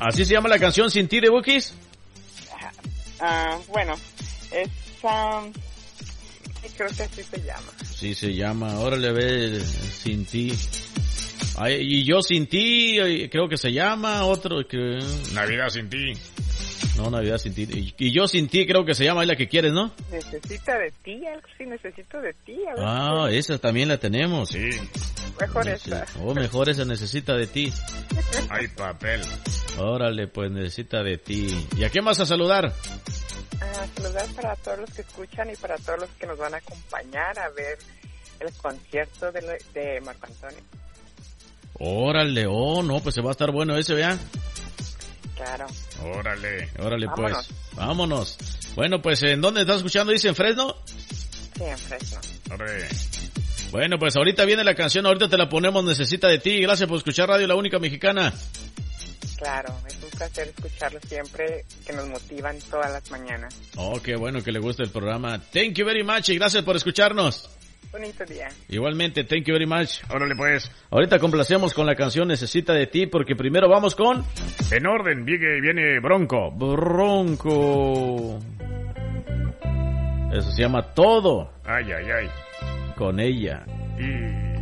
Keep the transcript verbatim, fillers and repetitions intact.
¿Así se llama la canción Sin Ti de Bukis? Ah, bueno, es... Um, creo que así se llama. Sí se llama, órale, ve, Sin Ti. Ay, y Yo Sin Ti, creo que se llama, otro que... Navidad Sin Ti. No, Navidad Sin Ti. Y, y Yo Sin Ti creo que se llama, es la que quieres, ¿no? Necesita de ti, algo sí, necesito de ti. A ver, Ah, ¿qué? esa también la tenemos. Sí. Mejor Sí. esa. Oh, mejor esa Necesita de Ti. Hay papel. Órale, pues Necesita de Ti. ¿Y a quién vas a saludar? Ah, saludar para todos los que escuchan y para todos los que nos van a acompañar a ver el concierto de, de Marco Antonio. Órale, oh, no, pues se va a estar bueno ese, ¿vean? Claro. Órale. Órale, Vámonos. pues, vámonos. Bueno, pues, ¿en dónde estás escuchando? ¿Dice en Fresno? Sí, en Fresno. Órale. Bueno, pues ahorita viene la canción, ahorita te la ponemos, Necesita de Ti. Gracias por escuchar Radio La Única Mexicana. Claro, es un placer escucharlo siempre, que nos motivan todas las mañanas. Oh, qué bueno que le gusta el programa. Thank you very much y gracias por escucharnos. Bonito día. Igualmente, thank you very much. Órale pues. Ahorita complacemos con la canción Necesita de Ti, porque primero vamos con... En orden, viene, viene Bronco. Bronco. Eso se llama Todo Ay, ay, ay. con ella. Y...